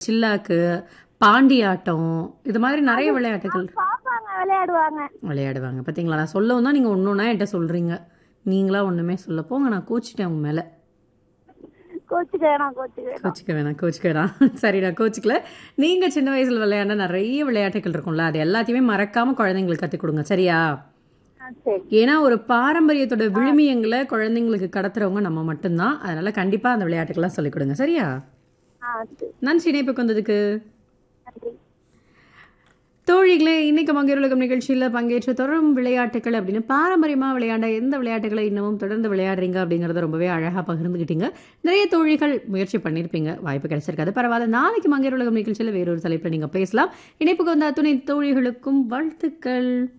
சில்லாக்கு, பாண்டியாட்டம் இது மாதிரி நிறைய விளையாட்டுகள் பாப்பாங்க விளையாடுவாங்க. விளையாடுவாங்க. பார்த்தீங்களா? நான் சொல்லவும் தான் நீங்க ஒண்ணு ஒண்ணா என்கிட்ட சொல்றீங்க. நீங்களா ஒண்ணுமே சொல்ல போங்க. நான் கோச்சிட்டேன் உங்க மேல. கோச்சுக்க வேணாம், கோச்சுக்க வேணாம். கோச்சிக்க வேணாம், கோச்சிக்க வேணாம். சரி, நான் கோச்சிக்கல. நீங்க சின்ன வயசுல விளையாண்ட நிறைய விளையாட்டுகள் இருக்கும்ல, அது எல்லாத்தையுமே மறக்காம குழந்தைங்களுக்கு கத்துக் கொடுங்க. சரியா? சரி. ஏன்னா ஒரு பாரம்பரியத்தோட விழுமியங்களை குழந்தைங்களுக்கு கடத்துறவங்க நம்ம மட்டும்தான். அதனால கண்டிப்பா அந்த விளையாட்டுக்கெல்லாம் சொல்லிக் கொடுங்க. சரியா? சரி. நன்றி இணைப்புக்கு வந்ததுக்கு. நன்றி. தோழிகளே, இன்னைக்கு மங்கையர் உலகம் நிகழ்ச்சியில் பங்கேற்ற தொடரும் விளையாட்டுகள் அப்படின்னு பாரம்பரியமாக விளையாண்ட எந்த விளையாட்டுகளை இன்னமும் தொடர்ந்து விளையாடுறீங்க அப்படிங்கிறத ரொம்பவே அழகாக பகிர்ந்துக்கிட்டீங்க. நிறைய தோழிகள் முயற்சி பண்ணியிருப்பீங்க, வாய்ப்பு கிடைச்சிருக்காது, பரவாயில்ல. நாளைக்கு மங்கையர் உலகம் நிகழ்ச்சியில் வேறொரு தலைப்பில் நீங்கள் பேசலாம். இணைப்புக்கு வந்த அத்துணை தோழிகளுக்கும் வாழ்த்துக்கள்.